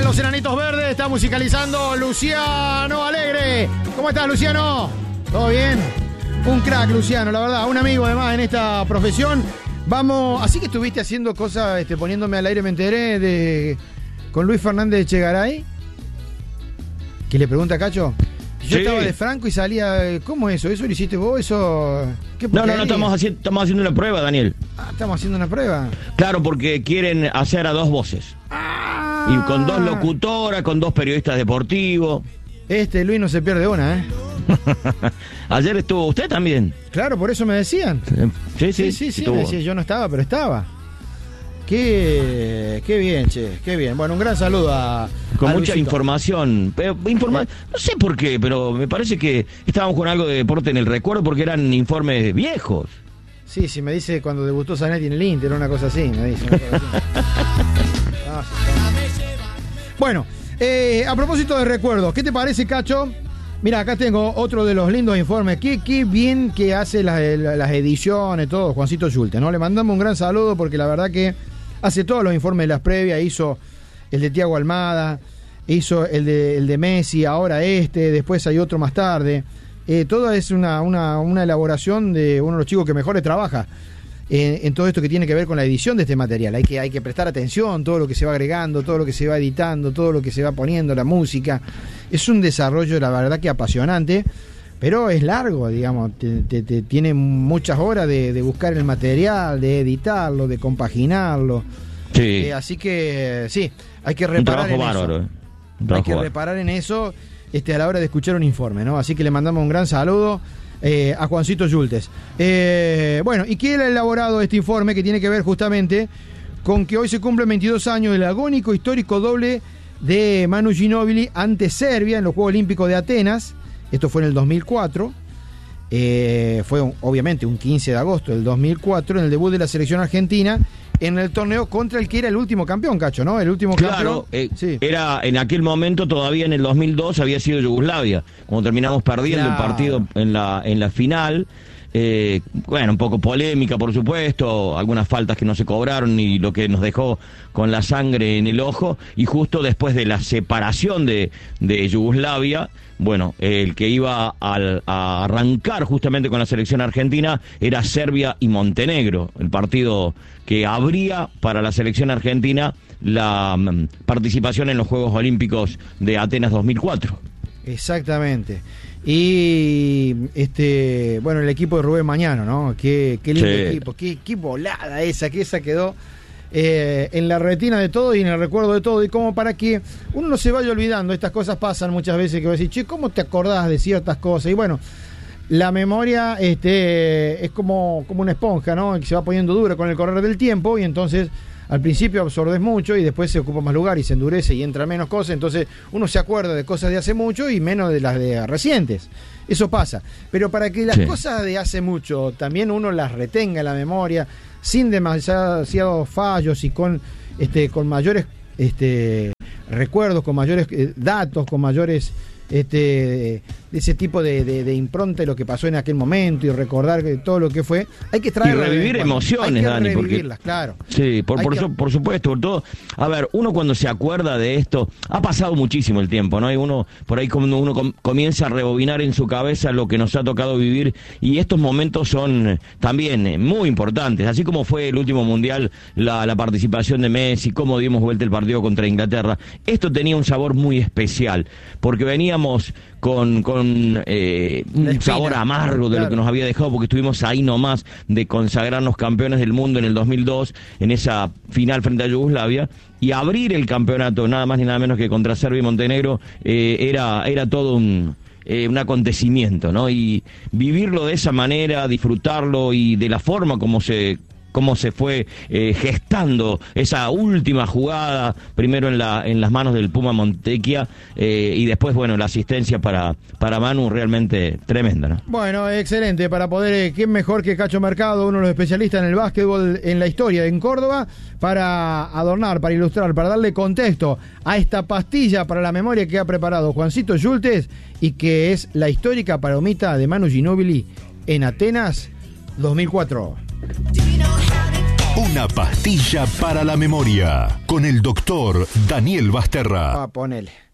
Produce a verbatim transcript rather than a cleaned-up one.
Los Enanitos Verdes está musicalizando Luciano Alegre. ¿Cómo estás, Luciano? ¿Todo bien? Un crack, Luciano, la verdad, un amigo además en esta profesión. Vamos, así que estuviste haciendo cosas, este, poniéndome al aire, me enteré de con Luis Fernández Echegaray. Que le pregunta a Cacho. Yo sí. Estaba de Franco y salía. ¿Cómo es eso? ¿Eso lo hiciste vos? ¿Eso? ¿Qué no, no, no, estamos haciendo, estamos haciendo una prueba, Daniel. Ah, estamos haciendo una prueba. Claro, porque quieren hacer a dos voces. Ah. Y con dos locutoras, con dos periodistas deportivos. Este Luis no se pierde una, ¿eh? Ayer estuvo usted también. Claro, por eso me decían. Sí, sí, sí, sí, sí me decían, yo no estaba, pero estaba. Qué, qué bien, che, qué bien. Bueno, un gran saludo a Con a mucha Luisito. información. Pero, informa no sé por qué, pero me parece que estábamos con algo de deporte en el recuerdo porque eran informes viejos. Sí, sí, me dice cuando debutó Zanetti en el Inter, una cosa así, me dice. Una cosa así. Ah, sí. Bueno, eh, a propósito de recuerdos, ¿qué te parece, Cacho? Mira, acá tengo otro de los lindos informes. Qué, qué bien que hace las, las ediciones, todo, Juancito Schulte, ¿no? Le mandamos un gran saludo porque la verdad que hace todos los informes de las previas, hizo el de Thiago Almada, hizo el de, el de Messi, ahora este, después hay otro más tarde. Eh, todo es una, una, una elaboración de uno de los chicos que mejores trabaja en, en todo esto que tiene que ver con la edición de este material. Hay que, hay que prestar atención, todo lo que se va agregando, todo lo que se va editando, todo lo que se va poniendo, la música. Es un desarrollo, la verdad que apasionante, pero es largo, digamos, te, te, te, tiene muchas horas de, de buscar el material, de editarlo, de compaginarlo. Sí. Eh, así que sí, hay que reparar en bárbaro, eso. Eh. Hay que reparar en eso este, a la hora de escuchar un informe, ¿no? Así que le mandamos un gran saludo eh, a Juancito Yultes. Eh, bueno, ¿y quién ha elaborado este informe que tiene que ver justamente con que hoy se cumplen veintidós años del agónico histórico doble de Manu Ginóbili ante Serbia en los Juegos Olímpicos de Atenas? Esto fue en el dos mil cuatro. Eh, fue un, obviamente un quince de agosto del dos mil cuatro en el debut de la selección argentina en el torneo contra el que era el último campeón, Cacho, ¿no? El último claro, campeón. Eh, sí. Era en aquel momento, todavía en el dos mil dos, había sido Yugoslavia, cuando terminamos perdiendo claro. el partido en la, en la final. Eh, bueno, un poco polémica, por supuesto, algunas faltas que no se cobraron y lo que nos dejó con la sangre en el ojo. Y justo después de la separación de, de Yugoslavia, bueno, el que iba a, a arrancar justamente con la selección argentina era Serbia y Montenegro, el partido que abría para la selección argentina la um, participación en los Juegos Olímpicos de Atenas dos mil cuatro. Exactamente. Y este, bueno, el equipo de Rubén Mañano, ¿no? Qué, qué lindo sí. equipo, qué, qué volada esa, que esa quedó eh, en la retina de todo y en el recuerdo de todo, y como para que uno no se vaya olvidando. Estas cosas pasan muchas veces que va a decir, che, ¿cómo te acordás de ciertas cosas? Y bueno, la memoria este, es como, como una esponja, ¿no? Que se va poniendo dura con el correr del tiempo, y entonces al principio absorbes mucho y después se ocupa más lugar y se endurece y entra menos cosas, entonces uno se acuerda de cosas de hace mucho y menos de las de recientes. Eso pasa. Pero para que las sí. cosas de hace mucho también uno las retenga en la memoria, sin demasiados fallos y con, este, con mayores este, recuerdos, con mayores eh, datos, con mayores este de ese tipo de, de, de impronta de lo que pasó en aquel momento y recordar que todo lo que fue, hay que traer y revivir emociones, hay que Dani, revivirlas, porque claro. Sí, por, por, que... su, por supuesto, por todo. A ver, uno cuando se acuerda de esto, ha pasado muchísimo el tiempo, ¿no? Y uno, por ahí cuando uno com, comienza a rebobinar en su cabeza lo que nos ha tocado vivir, y estos momentos son también muy importantes, así como fue el último mundial, la, la participación de Messi, cómo dimos vuelta el partido contra Inglaterra. Esto tenía un sabor muy especial, porque veníamos con, con eh, un sabor amargo de claro. lo que nos había dejado, porque estuvimos ahí nomás de consagrarnos campeones del mundo en el dos mil dos, en esa final frente a Yugoslavia, y abrir el campeonato nada más ni nada menos que contra Serbia y Montenegro eh, era, era todo un... Eh, un acontecimiento, ¿no? Y vivirlo de esa manera, disfrutarlo y de la forma como se cómo se fue eh, gestando esa última jugada, primero en la en las manos del Puma Montecchia eh, y después, bueno, la asistencia para, para Manu, realmente tremenda, ¿no? Bueno, excelente, para poder, eh, ¿quién mejor que Cacho Mercado, uno de los especialistas en el básquetbol en la historia en Córdoba, para adornar, para ilustrar, para darle contexto a esta pastilla para la memoria que ha preparado Juancito Yultes y que es la histórica palomita de Manu Ginóbili en Atenas dos mil cuatro. Do you know how to Una pastilla para la memoria. Con el doctor Daniel Basterra. Ah, ponele.